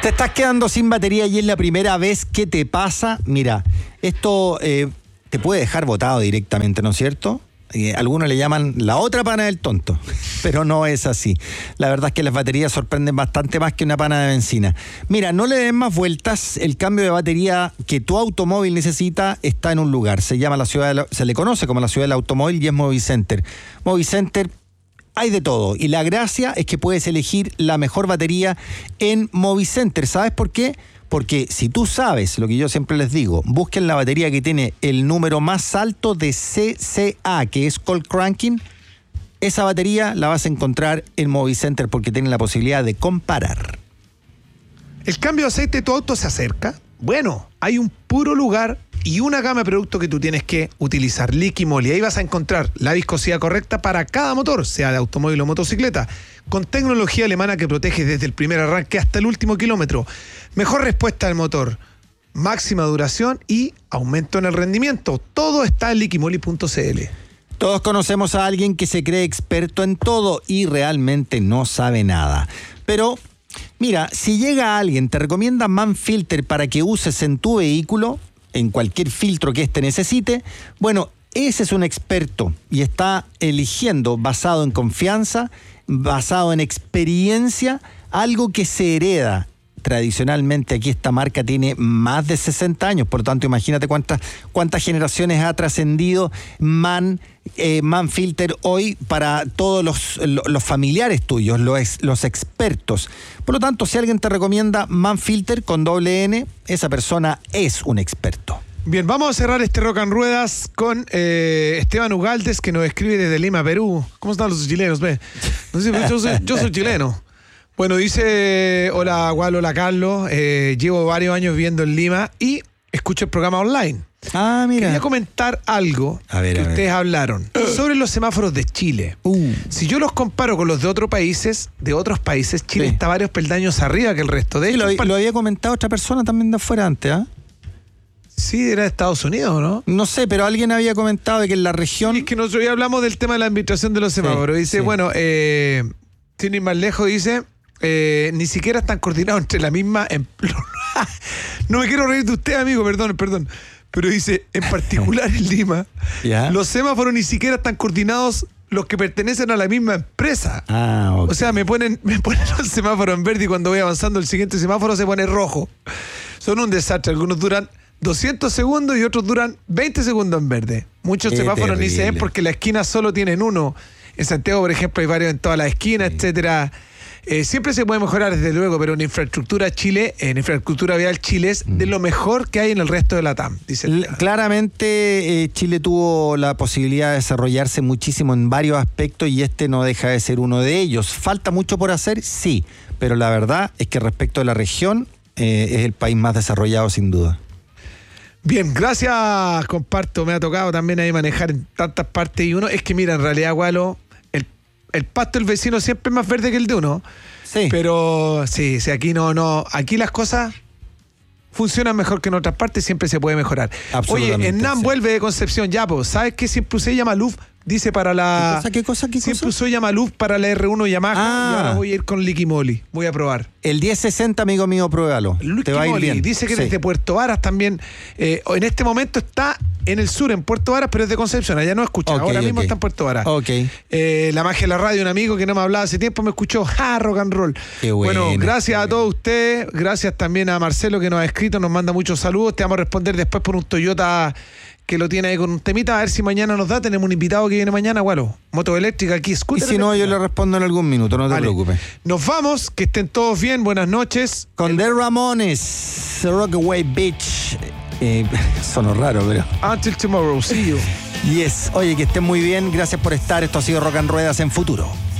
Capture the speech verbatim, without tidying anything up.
¿Te estás quedando sin batería y es la primera vez que te pasa? Mira, esto eh, te puede dejar botado directamente, ¿no es cierto? Eh, algunos le llaman la otra pana del tonto, pero no es así. La verdad es que las baterías sorprenden bastante más que una pana de benzina. Mira, no le den más vueltas. El cambio de batería que tu automóvil necesita está en un lugar. Se llama la ciudad de la, se le conoce como la ciudad del automóvil y es Movicenter. Movicenter. Hay de todo y la gracia es que puedes elegir la mejor batería en Movicenter. ¿Sabes por qué? Porque si tú sabes lo que yo siempre les digo, busquen la batería que tiene el número más alto de C C A, que es Cold Cranking. Esa batería la vas a encontrar en Movicenter porque tienen la posibilidad de comparar. ¿El cambio de aceite de tu auto se acerca? Bueno, hay un puro lugar y una gama de productos que tú tienes que utilizar. Liquimoli. Ahí vas a encontrar la viscosidad correcta para cada motor, sea de automóvil o motocicleta, con tecnología alemana que protege desde el primer arranque hasta el último kilómetro. Mejor respuesta del motor, máxima duración y aumento en el rendimiento. Todo está en liquimoli punto c l. Todos conocemos a alguien que se cree experto en todo y realmente no sabe nada. Pero mira, si llega alguien, te recomienda Manfilter para que uses en tu vehículo, en cualquier filtro que éste necesite, bueno, ese es un experto y está eligiendo basado en confianza, basado en experiencia, algo que se hereda. Tradicionalmente aquí esta marca tiene más de sesenta años, por lo tanto imagínate cuántas, cuántas generaciones ha trascendido Man, eh, Manfilter hoy para todos los, los familiares tuyos, los, los expertos. Por lo tanto, si alguien te recomienda Manfilter con doble N, esa persona es un experto. Bien, vamos a cerrar este Rock and Ruedas con eh, Esteban Ugaldes, que nos escribe desde Lima, Perú. ¿Cómo están los chilenos? Ve? No sé, yo, soy, yo soy chileno. Bueno, dice, hola Wal, hola Carlos, eh, llevo varios años viviendo en Lima y escucho el programa online. Ah, mira. Quería comentar algo a ver, que a ustedes ver. hablaron sobre los semáforos de Chile. Uh. Si yo los comparo con los de otros países, de otros países, Chile Sí. está varios peldaños arriba que el resto. De Sí, hecho, lo, par- lo había comentado otra persona también de afuera antes, ¿ah? sí, era de Estados Unidos, ¿no? No sé, pero alguien había comentado de que en la región... Y es que nosotros ya hablamos del tema de la administración de los semáforos. Sí, dice, sí. bueno, eh, sin ir más lejos, dice... Eh, ni siquiera están coordinados entre la misma... em- no me quiero reír de usted, amigo, perdón, perdón. Pero dice, en particular en Lima, ¿Ya? los semáforos ni siquiera están coordinados los que pertenecen a la misma empresa. Ah, ok. O sea, me ponen, me ponen el semáforo en verde y cuando voy avanzando el siguiente semáforo se pone rojo. Son un desastre. Algunos duran doscientos segundos y otros duran veinte segundos en verde. Muchos Qué semáforos ni se ven terrible. porque las esquinas solo tienen uno. En Santiago, por ejemplo, hay varios en todas las esquinas, Sí. etcétera. Eh, siempre se puede mejorar, desde luego, pero en infraestructura Chile, en infraestructura vial Chile es de lo mejor que hay en el resto de la T A M, dice. L- Claramente eh, Chile tuvo la posibilidad de desarrollarse muchísimo en varios aspectos y este no deja de ser uno de ellos. ¿Falta mucho por hacer? Sí, pero la verdad es que respecto a la región eh, es el país más desarrollado sin duda. Bien, gracias, comparto. Me ha tocado también ahí manejar en tantas partes y uno, es que mira, en realidad, Gualo, el, el pasto del vecino siempre es más verde que el de uno. Sí. Pero sí, sí, aquí no, no, aquí las cosas funcionan mejor que en otras partes, siempre se puede mejorar. Oye, Absolutamente, Hernán sí. vuelve de Concepción ya, pues, ¿sabes qué? Siempre usé Yamaluf, dice para la... ¿Qué cosa, qué cosa, qué Siempre cosa? usó Yamaluf para la R uno Yamaha Ah. y ahora voy a ir con Liquimoli, voy a probar. El diez sesenta, amigo mío, pruébalo. Luis Te va a ir Kimoli bien. dice que Sí. desde Puerto Varas también, eh, en este momento está en el sur, en Puerto Varas, pero es de Concepción, allá no escucha, Ok, ahora mismo ok. está en Puerto Varas. Ok. Eh, la magia de la radio, un amigo que no me hablaba hace tiempo, me escuchó, ja, rock and roll. Qué buena, bueno, gracias qué a todos ustedes, gracias también a Marcelo que nos ha escrito, nos manda muchos saludos, te vamos a responder después por un Toyota que lo tiene ahí con un temita, a ver si mañana nos da, tenemos un invitado que viene mañana, Gualo, moto eléctrica aquí, Y scooter si no, yo eléctrica. le respondo en algún minuto, no te Vale. preocupes. Nos vamos, que estén todos bien, buenas noches. Con The Ramones, Rockaway Beach. Eh, sonó raro, pero... Until tomorrow, see you. Yes. Oye, que estén muy bien. Gracias por estar. Esto ha sido Rock and Ruedas en Futuro.